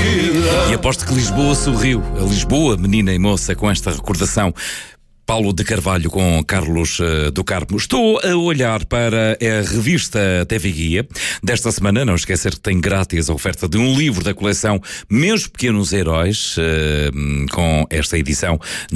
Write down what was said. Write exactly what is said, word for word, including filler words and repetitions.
E aposto que Lisboa sorriu. A Lisboa, menina e moça, com esta recordação. Paulo de Carvalho com Carlos uh, do Carmo. Estou a olhar para a revista T V Guia desta semana. Não esquecer que tem grátis a oferta de um livro da coleção Meus Pequenos Heróis, uh, com esta edição